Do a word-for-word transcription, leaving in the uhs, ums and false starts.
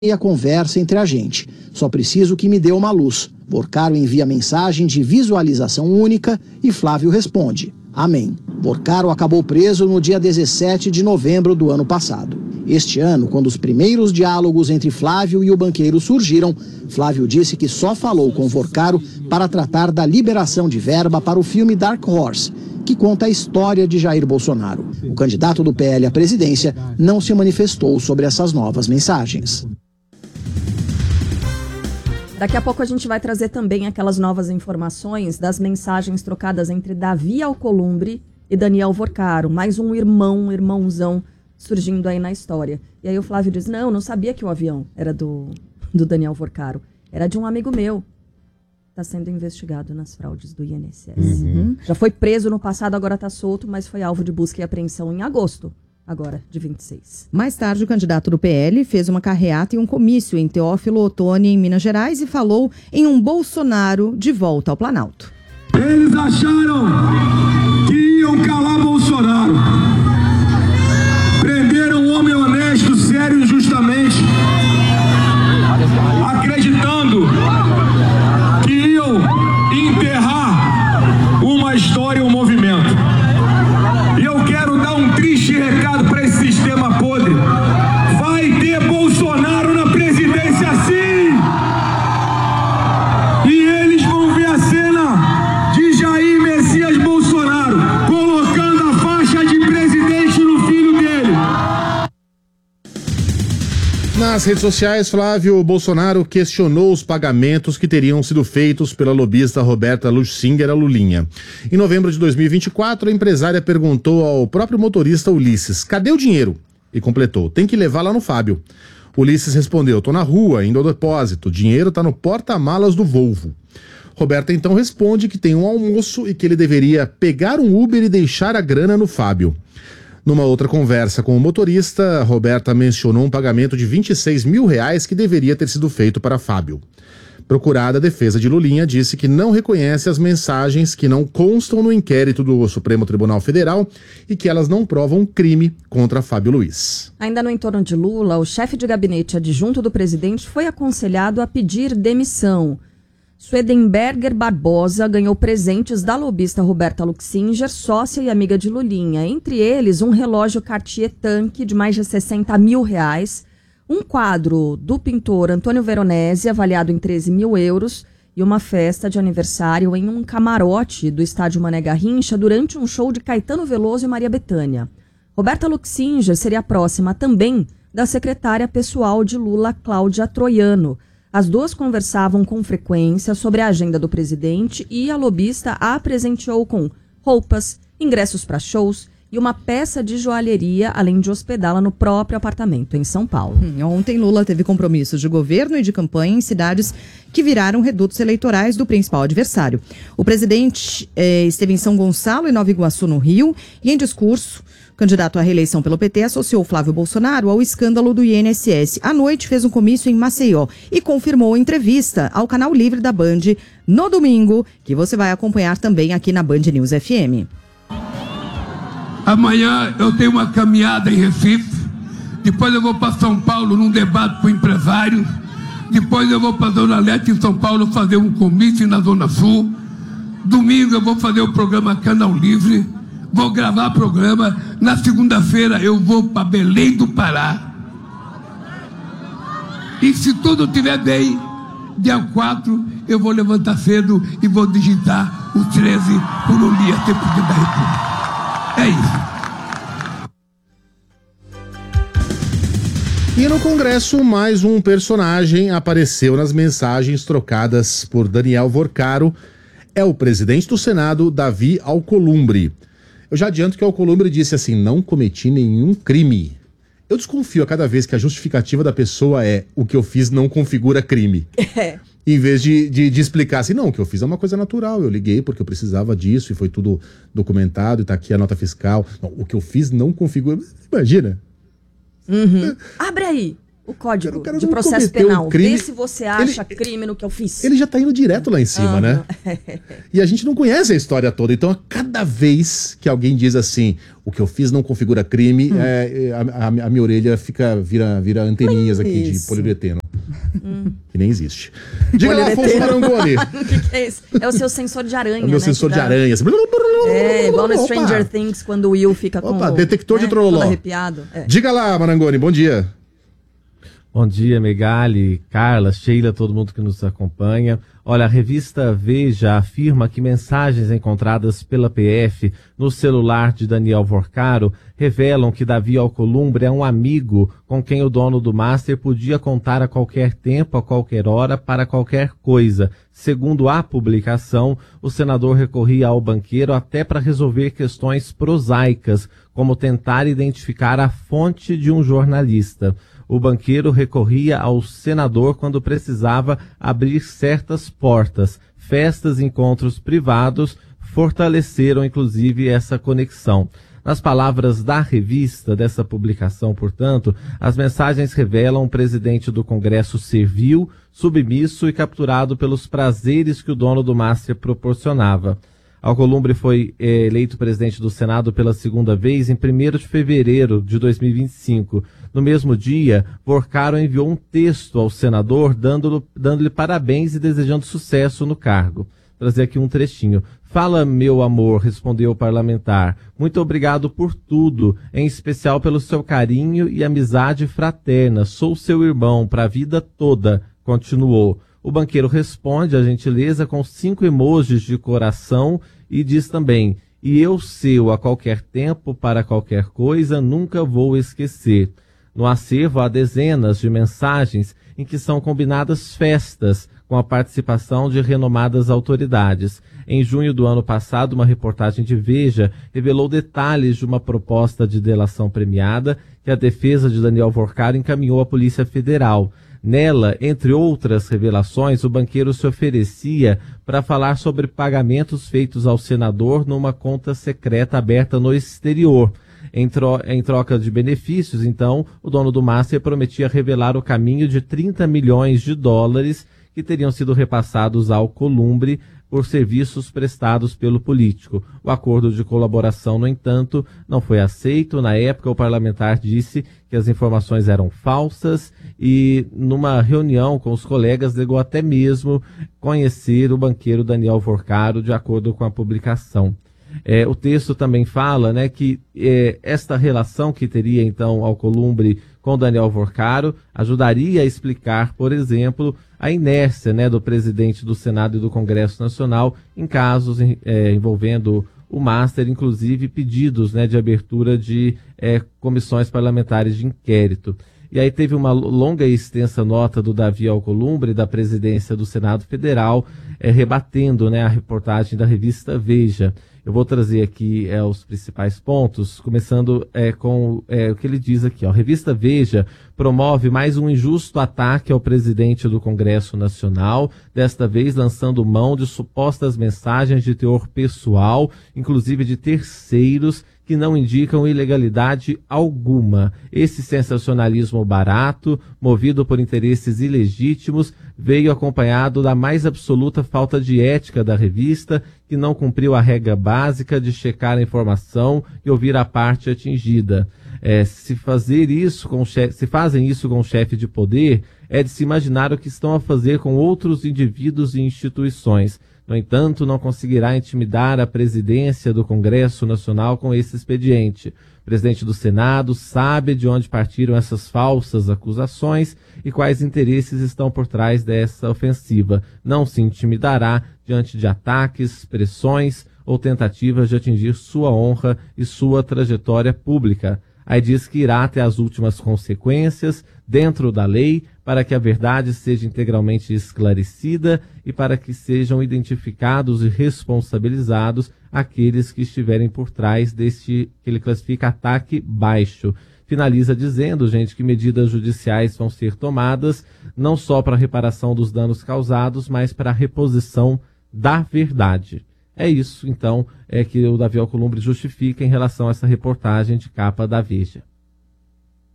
a conversa entre a gente. Só preciso que me dê uma luz. Vorcaro envia mensagem de visualização única e Flávio responde: amém. Vorcaro acabou preso no dia dezessete de novembro do ano passado. Este ano, quando os primeiros diálogos entre Flávio e o banqueiro surgiram, Flávio disse que só falou com Vorcaro para tratar da liberação de verba para o filme Dark Horse, que conta a história de Jair Bolsonaro. O candidato do P L à presidência não se manifestou sobre essas novas mensagens. Daqui a pouco a gente vai trazer também aquelas novas informações das mensagens trocadas entre Davi Alcolumbre e Daniel Vorcaro, mais um irmão, um irmãozão surgindo aí na história. E aí o Flávio diz: não, não sabia que o avião era do, do Daniel Vorcaro, era de um amigo meu. Está sendo investigado nas fraudes do I N S S. Uhum. Já foi preso no passado, agora está solto, mas foi alvo de busca e apreensão em agosto, agora, de vinte e seis. Mais tarde, o candidato do P L fez uma carreata e um comício em Teófilo Otoni, em Minas Gerais, e falou em um Bolsonaro de volta ao Planalto. Eles acharam que iam calar Bolsonaro. Prenderam um homem honesto, sério e justamente, acreditando que iam enterrar uma história, um movimento. E eu quero dar um triste recado para esse sistema podre. Vai ter Bolsonaro na presidência sim! E eles vão ver a cena de Jair Messias Bolsonaro colocando a faixa de presidente no filho dele. Nas redes sociais, Flávio Bolsonaro questionou os pagamentos que teriam sido feitos pela lobista Roberta Luxinger a Lulinha. Em novembro de dois mil e vinte e quatro, a empresária perguntou ao próprio motorista Ulisses: cadê o dinheiro? E completou: tem que levar lá no Fábio. Ulisses respondeu: tô na rua, indo ao depósito, o dinheiro tá no porta-malas do Volvo. Roberta então responde que tem um almoço e que ele deveria pegar um Uber e deixar a grana no Fábio. Numa outra conversa com o motorista, Roberta mencionou um pagamento de vinte e seis mil reais que deveria ter sido feito para Fábio. Procurada, a defesa de Lulinha disse que não reconhece as mensagens que não constam no inquérito do Supremo Tribunal Federal e que elas não provam crime contra Fábio Luiz. Ainda no entorno de Lula, o chefe de gabinete adjunto do presidente foi aconselhado a pedir demissão. Swedenberger Barbosa ganhou presentes da lobista Roberta Luxinger, sócia e amiga de Lulinha. Entre eles, um relógio Cartier Tanque de mais de sessenta mil reais, um quadro do pintor Antônio Veronese, avaliado em treze mil euros, e uma festa de aniversário em um camarote do estádio Mané Garrincha durante um show de Caetano Veloso e Maria Bethânia. Roberta Luxinger seria a próxima também da secretária pessoal de Lula, Cláudia Troiano. As duas conversavam com frequência sobre a agenda do presidente e a lobista a presenteou com roupas, ingressos para shows e uma peça de joalheria, além de hospedá-la no próprio apartamento em São Paulo. Hum, ontem, Lula teve compromissos de governo e de campanha em cidades que viraram redutos eleitorais do principal adversário. O presidente eh, esteve em São Gonçalo e Nova Iguaçu, no Rio, e em discurso, o candidato à reeleição pelo P T associou Flávio Bolsonaro ao escândalo do I N S S. À noite, fez um comício em Maceió e confirmou entrevista ao canal Livre da Band no domingo, que você vai acompanhar também aqui na Band News F M. Amanhã eu tenho uma caminhada em Recife, depois eu vou para São Paulo num debate com empresários, depois eu vou para a Zona Leste em São Paulo fazer um comício na Zona Sul, domingo eu vou fazer o programa Canal Livre, vou gravar programa, na segunda-feira eu vou para Belém do Pará, e se tudo estiver bem, dia quatro eu vou levantar cedo e vou digitar o treze por um dia ser presidente da República. É isso. E no Congresso, mais um personagem apareceu nas mensagens trocadas por Daniel Vorcaro. É o presidente do Senado, Davi Alcolumbre. Eu já adianto que Alcolumbre disse assim: não cometi nenhum crime. Eu desconfio a cada vez que a justificativa da pessoa é o que eu fiz não configura crime. É. Em vez de, de, de explicar assim, não, o que eu fiz é uma coisa natural, eu liguei porque eu precisava disso e foi tudo documentado e tá aqui a nota fiscal. Não, o que eu fiz não configura... Imagina. Uhum. Abre aí. O código o cara de não processo cometeu penal. um crime. Vê se você acha Ele- crime no que eu fiz. Ele já tá indo direto lá em cima, Ah, né? E a gente não conhece a história toda. Então, cada vez que alguém diz assim, o que eu fiz não configura crime, Hum. é, é, a, a- a minha orelha fica, vira, vira anteninhas aqui de Isso. poliuretano. Hum. Que nem existe. Diga lá, Afonso Poliuretano. Marangoni. O que, que é isso? É o seu sensor de aranha, É o meu né, sensor que de dá- aranha. assim. É, igual no Opa. Stranger Things, quando o Will fica com Opa, o- detector de né, trololó. todo arrepiado. É. Diga lá, Marangoni, bom dia. Bom dia, Megali, Carla, Sheila, todo mundo que nos acompanha. Olha, a revista Veja afirma que mensagens encontradas pela P F no celular de Daniel Vorcaro revelam que Davi Alcolumbre é um amigo com quem o dono do Master podia contar a qualquer tempo, a qualquer hora, para qualquer coisa. Segundo a publicação, o senador recorria ao banqueiro até para resolver questões prosaicas, como tentar identificar a fonte de um jornalista. O banqueiro recorria ao senador quando precisava abrir certas portas. Festas e encontros privados fortaleceram, inclusive, essa conexão. Nas palavras da revista, dessa publicação, portanto, as mensagens revelam um presidente do Congresso servil, submisso e capturado pelos prazeres que o dono do Master proporcionava. Alcolumbre foi eh, eleito presidente do Senado pela segunda vez em primeiro de fevereiro de dois mil e vinte e cinco. No mesmo dia, Vorcaro enviou um texto ao senador dando-lhe dando-lhe parabéns e desejando sucesso no cargo. Vou trazer aqui um trechinho. Fala, meu amor, respondeu o parlamentar. Muito obrigado por tudo, em especial pelo seu carinho e amizade fraterna. Sou seu irmão para a vida toda, continuou. O banqueiro responde a gentileza com cinco emojis de coração e diz também, e eu seu a qualquer tempo, para qualquer coisa, nunca vou esquecer. No acervo há dezenas de mensagens em que são combinadas festas com a participação de renomadas autoridades. Em junho do ano passado, uma reportagem de Veja revelou detalhes de uma proposta de delação premiada que a defesa de Daniel Vorcaro encaminhou à Polícia Federal. Nela, entre outras revelações, o banqueiro se oferecia para falar sobre pagamentos feitos ao senador numa conta secreta aberta no exterior. Em, tro- em troca de benefícios, então, o dono do Master prometia revelar o caminho de trinta milhões de dólares que teriam sido repassados ao Alcolumbre por serviços prestados pelo político. O acordo de colaboração, no entanto, não foi aceito. Na época, o parlamentar disse que as informações eram falsas e, numa reunião com os colegas, negou até mesmo conhecer o banqueiro Daniel Vorcaro, de acordo com a publicação. É, o texto também fala, né, que é, esta relação que teria, então, Alcolumbre com Daniel Vorcaro ajudaria a explicar, por exemplo, a inércia, né, do presidente do Senado e do Congresso Nacional em casos é, envolvendo o Master, inclusive pedidos, né, de abertura de é, comissões parlamentares de inquérito. E aí teve uma longa e extensa nota do Davi Alcolumbre, da presidência do Senado Federal, é, rebatendo, né, a reportagem da revista Veja. Eu vou trazer aqui é, os principais pontos, começando é, com é, o que ele diz aqui. Ó. A revista Veja promove mais um injusto ataque ao presidente do Congresso Nacional, desta vez lançando mão de supostas mensagens de teor pessoal, inclusive de terceiros, que não indicam ilegalidade alguma. Esse sensacionalismo barato, movido por interesses ilegítimos, veio acompanhado da mais absoluta falta de ética da revista, que não cumpriu a regra básica de checar a informação e ouvir a parte atingida. É, se fazer isso com chefe, se fazem isso com o chefe de poder, é de se imaginar o que estão a fazer com outros indivíduos e instituições. No entanto, não conseguirá intimidar a presidência do Congresso Nacional com esse expediente. O presidente do Senado sabe de onde partiram essas falsas acusações e quais interesses estão por trás dessa ofensiva. Não se intimidará diante de ataques, pressões ou tentativas de atingir sua honra e sua trajetória pública. Aí diz que irá até as últimas consequências, dentro da lei, para que a verdade seja integralmente esclarecida e para que sejam identificados e responsabilizados aqueles que estiverem por trás deste, que ele classifica, ataque baixo. Finaliza dizendo, gente, que medidas judiciais vão ser tomadas, não só para a reparação dos danos causados, mas para a reposição da verdade. É isso, então, é que o Davi Alcolumbre justifica em relação a essa reportagem de capa da Veja.